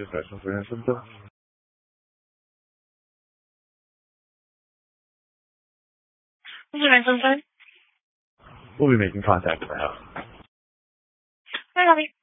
就甩出夫人身份。 夫人身份。 务必未經翻晒嚟啊！ 咩話你？